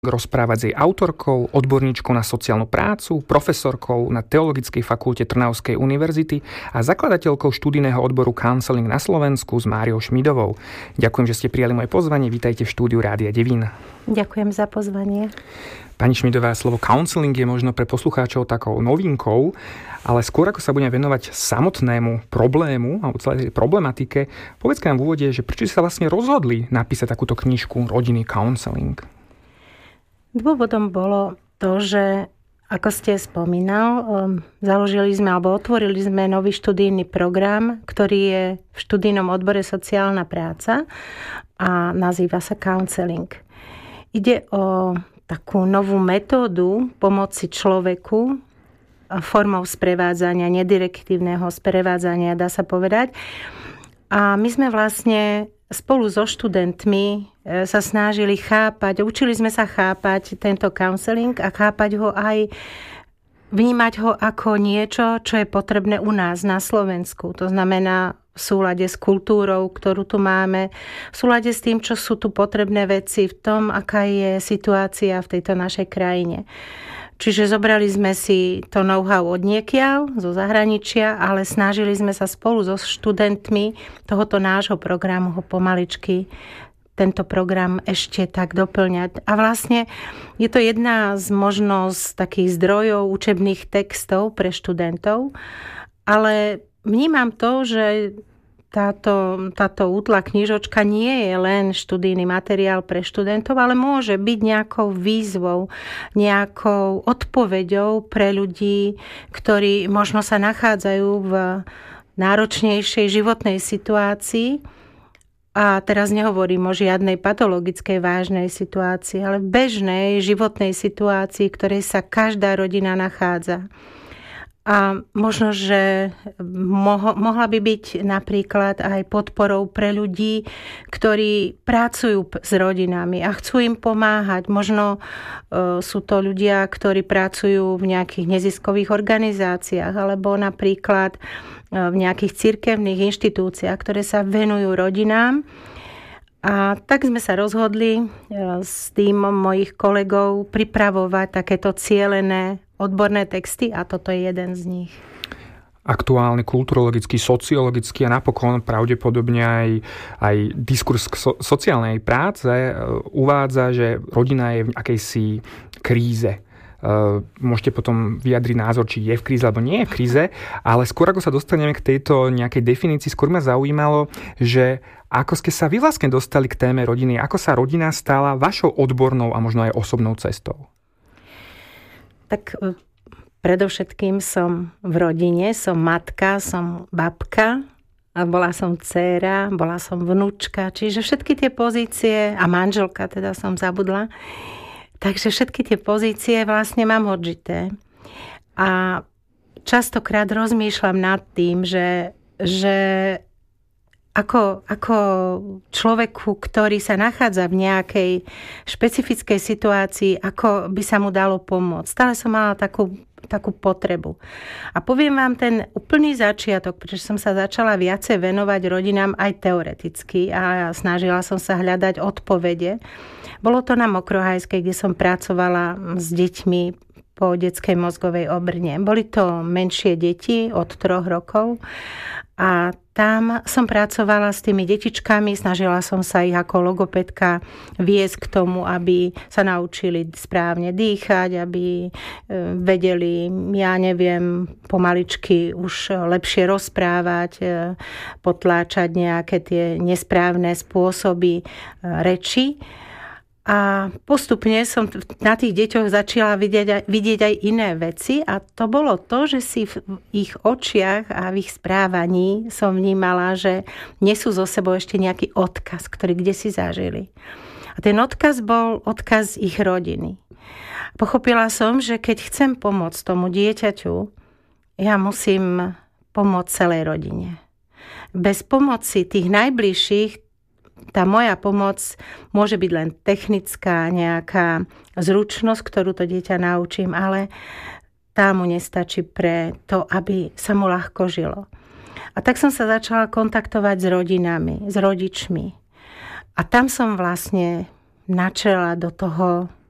rozprávať s jej autorkou, odborníčkou na sociálnu prácu, profesorkou na Teologickej fakulte Trnavskej univerzity a zakladateľkou študijného odboru Counseling na Slovensku s Máriou Šmidovou. Ďakujem, že ste prijali moje pozvanie. Vítajte v štúdiu Rádia Devín. Ďakujem za pozvanie. Pani Šmidová, slovo counseling je možno pre poslucháčov takou novinkou, ale skôr ako sa budeme venovať samotnému problému a celej problematike, povedzte nám v úvode, že prečo ste sa vlastne rozhodli napísať takúto knižku Rodinný counseling? Dôvodom bolo to, že ako ste spomínal, založili sme alebo otvorili sme nový študijný program, ktorý je v študijnom odbore sociálna práca a nazýva sa counseling. Ide o takú novú metódu pomoci človeku formou sprevádzania, nedirektívneho sprevádzania, dá sa povedať. A my sme vlastne spolu so študentmi sa snažili učili sme sa chápať tento counseling a chápať ho aj, vnímať ho ako niečo, čo je potrebné u nás na Slovensku. To znamená v súlade s kultúrou, ktorú tu máme, v súlade s tým, čo sú tu potrebné veci, v tom, aká je situácia v tejto našej krajine. Čiže zobrali sme si to know-how odniekiaľ, zo zahraničia, ale snažili sme sa spolu so študentmi tohoto nášho programu ho pomaličky tento program ešte tak doplňať. A vlastne je to jedna z možnosť takých zdrojov učebných textov pre študentov, ale vnímam to, že táto útla knižočka nie je len študijný materiál pre študentov, ale môže byť nejakou výzvou, nejakou odpoveďou pre ľudí, ktorí možno sa nachádzajú v náročnejšej životnej situácii. A teraz nehovorím o žiadnej patologickej vážnej situácii, ale v bežnej životnej situácii, v ktorej sa každá rodina nachádza. A možno, že mohla by byť napríklad aj podporou pre ľudí, ktorí pracujú s rodinami a chcú im pomáhať. Možno sú to ľudia, ktorí pracujú v nejakých neziskových organizáciách alebo napríklad v nejakých cirkevných inštitúciách, ktoré sa venujú rodinám. A tak sme sa rozhodli s týmom mojich kolegov pripravovať takéto cielené odborné texty a toto je jeden z nich. Aktuálny kulturologický, sociologický a napokon pravdepodobne aj diskurs sociálnej práce uvádza, že rodina je v akejsi kríze. Môžete potom vyjadriť názor, či je v kríze alebo nie je v kríze, ale skôr ako sa dostaneme k tejto nejakej definícii, skôr ma zaujímalo, že ako ste sa vy vlastne dostali k téme rodiny, ako sa rodina stala vašou odbornou a možno aj osobnou cestou? Tak predovšetkým som v rodine, som matka, som babka, a bola som dcéra, bola som vnúčka, čiže všetky tie pozície, a manželka teda som zabudla, takže všetky tie pozície vlastne mám odžité. A častokrát rozmýšľam nad tým, že ako človeku, ktorý sa nachádza v nejakej špecifickej situácii, ako by sa mu dalo pomôcť. Stále som mala takú potrebu. A poviem vám ten úplný začiatok, pretože som sa začala viacej venovať rodinám aj teoreticky a snažila som sa hľadať odpovede. Bolo to na Mokrohajskej, kde som pracovala s deťmi po detskej mozgovej obrne. Boli to menšie deti od 3 rokov a tam som pracovala s tými detičkami, snažila som sa ich ako logopedka viesť k tomu, aby sa naučili správne dýchať, aby vedeli, pomaličky už lepšie rozprávať, potláčať nejaké tie nesprávne spôsoby reči. A postupne som na tých deťoch začala vidieť aj iné veci a to bolo to, že si v ich očiach a v ich správaní som vnímala, že nesú zo sebou ešte nejaký odkaz, ktorý kdesi zažili. A ten odkaz bol odkaz ich rodiny. Pochopila som, že keď chcem pomôcť tomu dieťaťu, ja musím pomôcť celej rodine. Bez pomoci tých najbližších tá moja pomoc môže byť len technická, nejaká zručnosť, ktorú to dieťa naučím, ale tá mu nestačí pre to, aby sa mu ľahko žilo. A tak som sa začala kontaktovať s rodinami, s rodičmi. A tam som vlastne načela do toho